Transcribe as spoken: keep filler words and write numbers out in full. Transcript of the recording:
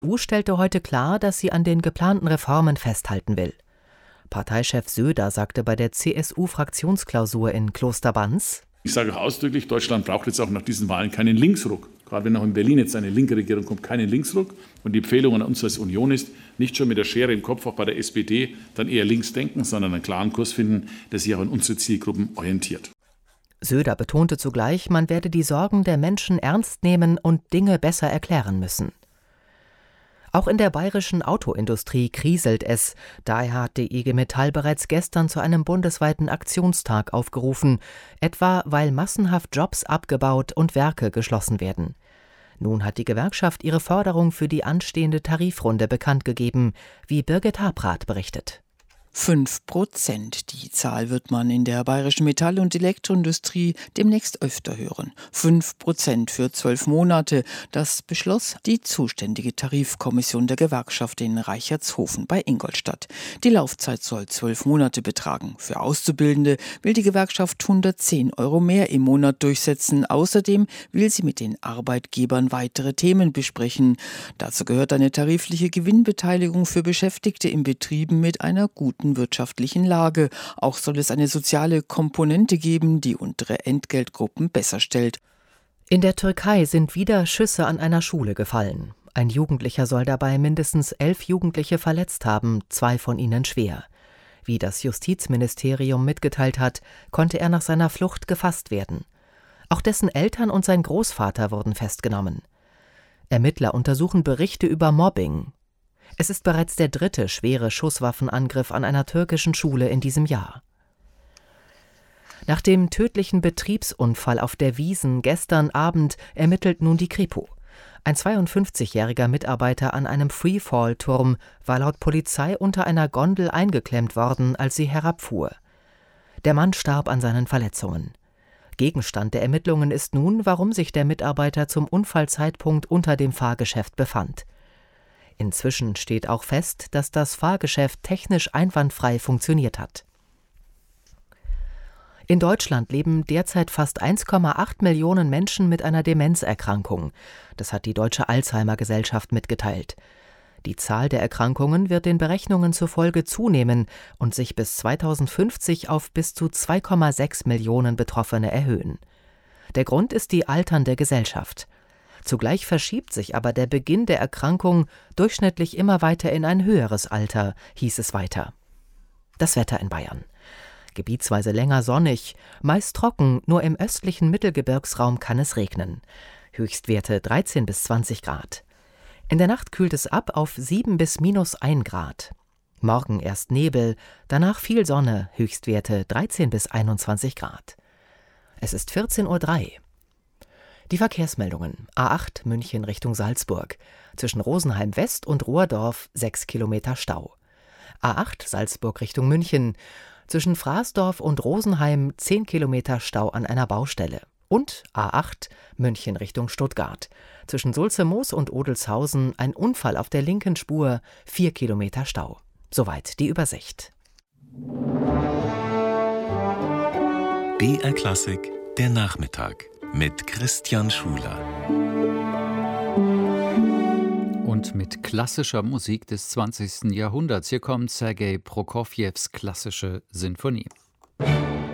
U stellte heute klar, dass sie an den geplanten Reformen festhalten will. Parteichef Söder sagte bei der C S U-Fraktionsklausur in Klosterbanz: Ich sage ausdrücklich, Deutschland braucht jetzt auch nach diesen Wahlen keinen Linksruck. Gerade wenn auch in Berlin jetzt eine linke Regierung kommt, keinen Linksruck. Und die Empfehlung an uns als Union ist, nicht schon mit der Schere im Kopf auch bei der S P D dann eher links denken, sondern einen klaren Kurs finden, der sich auch an unsere Zielgruppen orientiert. Söder betonte zugleich, man werde die Sorgen der Menschen ernst nehmen und Dinge besser erklären müssen. Auch in der bayerischen Autoindustrie kriselt es. Daher hat die I G Metall bereits gestern zu einem bundesweiten Aktionstag aufgerufen, etwa weil massenhaft Jobs abgebaut und Werke geschlossen werden. Nun hat die Gewerkschaft ihre Forderung für die anstehende Tarifrunde bekannt gegeben, wie Birgit Habrath berichtet. Fünf Prozent. Die Zahl wird man in der bayerischen Metall- und Elektroindustrie demnächst öfter hören. Fünf Prozent für zwölf Monate. Das beschloss die zuständige Tarifkommission der Gewerkschaft in Reichertshofen bei Ingolstadt. Die Laufzeit soll zwölf Monate betragen. Für Auszubildende will die Gewerkschaft hundertzehn Euro mehr im Monat durchsetzen. Außerdem will sie mit den Arbeitgebern weitere Themen besprechen. Dazu gehört eine tarifliche Gewinnbeteiligung für Beschäftigte in Betrieben mit einer guten wirtschaftlichen Lage. Auch soll es eine soziale Komponente geben, die untere Entgeltgruppen besser stellt. In der Türkei sind wieder Schüsse an einer Schule gefallen. Ein Jugendlicher soll dabei mindestens elf Jugendliche verletzt haben, zwei von ihnen schwer. Wie das Justizministerium mitgeteilt hat, konnte er nach seiner Flucht gefasst werden. Auch dessen Eltern und sein Großvater wurden festgenommen. Ermittler untersuchen Berichte über Mobbing. Es ist bereits der dritte schwere Schusswaffenangriff an einer türkischen Schule in diesem Jahr. Nach dem tödlichen Betriebsunfall auf der Wiesn gestern Abend ermittelt nun die Kripo. Ein zweiundfünfzigjähriger Mitarbeiter an einem Freefall-Turm war laut Polizei unter einer Gondel eingeklemmt worden, als sie herabfuhr. Der Mann starb an seinen Verletzungen. Gegenstand der Ermittlungen ist nun, warum sich der Mitarbeiter zum Unfallzeitpunkt unter dem Fahrgeschäft befand. Inzwischen steht auch fest, dass das Fahrgeschäft technisch einwandfrei funktioniert hat. In Deutschland leben derzeit fast eins Komma acht Millionen Menschen mit einer Demenzerkrankung. Das hat die Deutsche Alzheimer-Gesellschaft mitgeteilt. Die Zahl der Erkrankungen wird den Berechnungen zufolge zunehmen und sich bis zweitausendfünfzig auf bis zu zwei Komma sechs Millionen Betroffene erhöhen. Der Grund ist die alternde Gesellschaft. Zugleich verschiebt sich aber der Beginn der Erkrankung durchschnittlich immer weiter in ein höheres Alter, hieß es weiter. Das Wetter in Bayern. Gebietsweise länger sonnig, meist trocken, nur im östlichen Mittelgebirgsraum kann es regnen. Höchstwerte dreizehn bis zwanzig Grad. In der Nacht kühlt es ab auf sieben bis minus ein Grad. Morgen erst Nebel, danach viel Sonne, Höchstwerte dreizehn bis einundzwanzig Grad. Es ist vierzehn Uhr drei. Die Verkehrsmeldungen. A acht München Richtung Salzburg. Zwischen Rosenheim West und Ruhrdorf sechs Kilometer Stau. A acht Salzburg Richtung München. Zwischen Fraßdorf und Rosenheim zehn Kilometer Stau an einer Baustelle. Und A acht München Richtung Stuttgart. Zwischen Sulze-Moos und Odelshausen ein Unfall auf der linken Spur, vier Kilometer Stau. Soweit die Übersicht. B R Klassik, der Nachmittag. Mit Christian Schuler. Und mit klassischer Musik des zwanzigsten Jahrhunderts. Hier kommt Sergei Prokofjews klassische Sinfonie.